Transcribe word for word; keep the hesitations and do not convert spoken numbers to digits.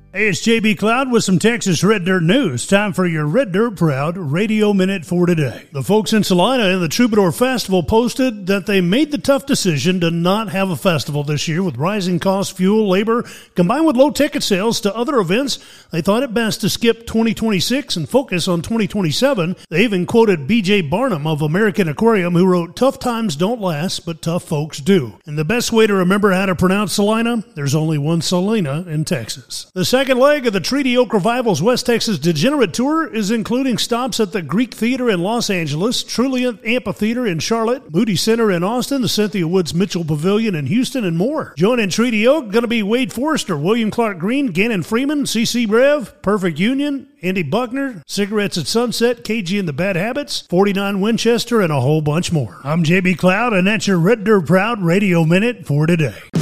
Hey, it's J B Cloud with some Texas Red Dirt news. Time for your Red Dirt Proud Radio Minute for today. The folks in Salina and the Troubadour Festival posted that they made the tough decision to not have a festival this year with rising costs, fuel, labor, combined with low ticket sales to other events. They thought it best to skip twenty twenty-six and focus on twenty twenty-seven. They even quoted B J Barnum of American Aquarium, who wrote, "Tough times don't last, but tough folks do." And the best way to remember how to pronounce Salina, there's only one Salina in Texas. The second leg of the Treaty Oak Revival's West Texas Degenerate Tour is including stops at the Greek Theater in Los Angeles, Trulient Amphitheater in Charlotte, Moody Center in Austin, the Cynthia Woods Mitchell Pavilion in Houston, and more. Joining Treaty Oak going to be Wade Forrester, William Clark Green, Gannon Freeman, C C Rev, Perfect Union, Andy Buckner, Cigarettes at Sunset, K G and the Bad Habits, forty-nine Winchester, and a whole bunch more. I'm J B Cloud, and that's your Red Dirt Proud Radio Minute for today.